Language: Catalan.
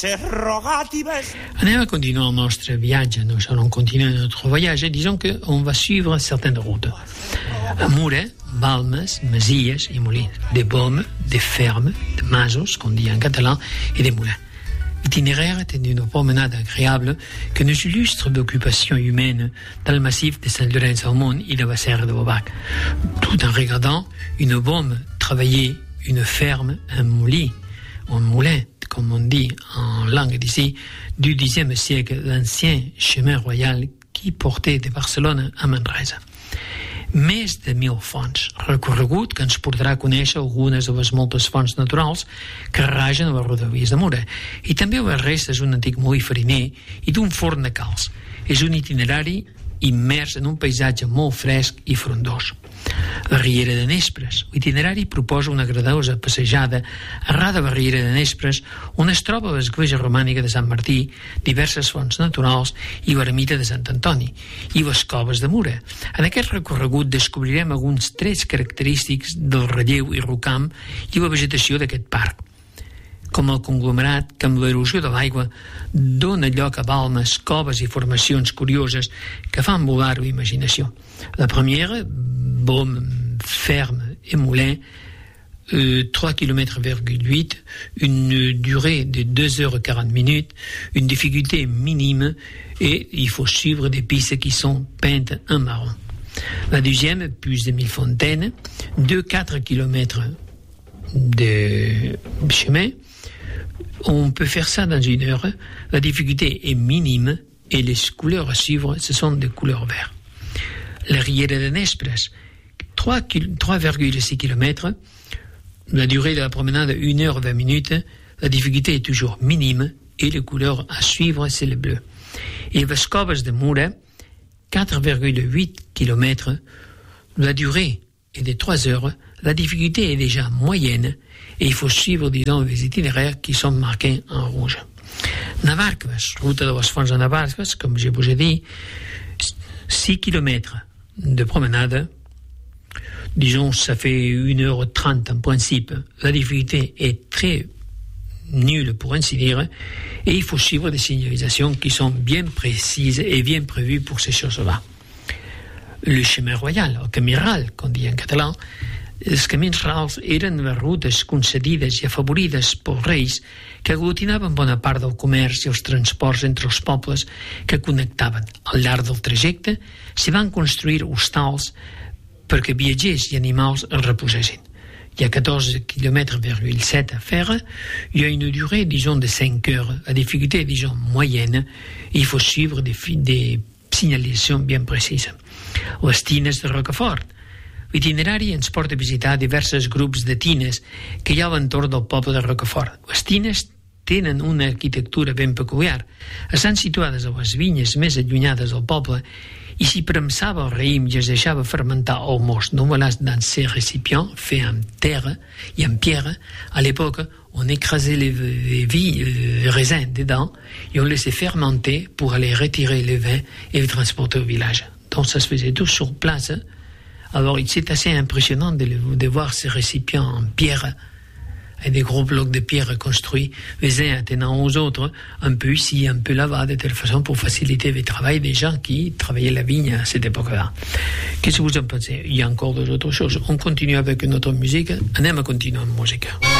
Anem a continuer el nostre viatge. Nous allons continuer notre voyage. Disons qu'on va suivre certaines routes. A Mura, balmes, masies i molins, de baumes, de fermes, de masos, qu'on dit en catalan, et de moulins. L'itinéraire était une promenade agréable que nous illustre l'occupation humaine dans le massif de Saint-Laurent-au-Mont et de la Serre de Beaubac, tout en regardant une baume travailler, une ferme, un moulin, comme on dit en langue d'ici, du Xe siècle, l'ancien chemin royal qui portait de Barcelone a Manresa. Més de 1.000 fonts, recorregut que ens portarà a conèixer algunes de les moltes fonts naturals que ragen a les rodavies de Mura, i també les restes d'un antic molí fariner i d'un forn de calç. És un itinerari immers en un paisatge molt fresc i frondós. La Riera de Nespres. L'itinerari proposa una agradaosa passejada a ras de la Riera de Nespres, on es troba l'església romànica de Sant Martí, diverses fonts naturals i l'ermita de Sant Antoni, i les coves de Mura. En aquest recorregut descobrirem alguns trets característics del relleu i rocam i la vegetació d'aquest parc, com el conglomerat que amb l'erosió de l'aigua dona lloc a balmes, coves i formacions curioses que fan volar la imaginació. La première, baume, ferme et moulin, 3 km,8, une durée de 2h40 minutes, une difficulté minime et il faut suivre des pistes qui sont peintes en marron. La deuxième, plus de 1000 fontaines, 2-4 km de chemin. On peut faire ça dans 1 heure. La difficulté est minime et les couleurs à suivre, ce sont des couleurs vertes. La Riera de Nespres, 3,6 km. La durée de la promenade, 1h20 minutes. La difficulté est toujours minime et les couleurs à suivre, c'est le bleu. Et les coves de Mura, 4,8 km. La durée est de 3 heures. La difficulté est déjà moyenne et il faut suivre, disons, les itinéraires qui sont marqués en rouge. Navarcles, route de les fonts de Navarcles, comme je vous ai dit, 6 km de promenade. Disons, ça fait 1h30 en principe. La difficulté est très nulle, pour ainsi dire, et il faut suivre des signalisations qui sont bien précises et bien prévues pour ces choses-là. Le chemin royal, el camí ral, com dit en català, els camins rals eren les rutes concedides i afavorides pels reis que aglutinaven bona part del comerç i els transports entre els pobles que connectaven. Al llarg del trajecte s'hi van construir hostals perquè viatgers i animals es reposessin. Il y a 14,7 km à faire. Il y a une durée, disons, de 5 heures. La difficulté est, disons, moyenne. Il faut suivre des signalisations bien précises. Les tines de Rocafort. L'itinerari ens porta a visitar diversos grups de tines que hi ha a l'entorn del poble de Rocafort. Les tines tenen una arquitectura ben peculiar. Estan situades a les vinyes més allunyades del poble i s'hi premsava el raïm i es deixava fermentar el most, només dans ces récipients faits en terre et en pierre. À l'époque, on écrasait les raisins dedans et on laissait fermenter pour aller retirer le vin et le transporter au village. Donc ça se faisait tout sur place. Alors c'est assez impressionnant de voir ces récipients en pierre, avec des gros blocs de pierre construits, les uns attenant aux autres, un peu ici, un peu là-bas, de telle façon pour faciliter le travail des gens qui travaillaient la vigne à cette époque-là. Qu'est-ce que vous en pensez? Il y a encore d'autres choses. On continue avec une autre musique. Anem a continuer amb música.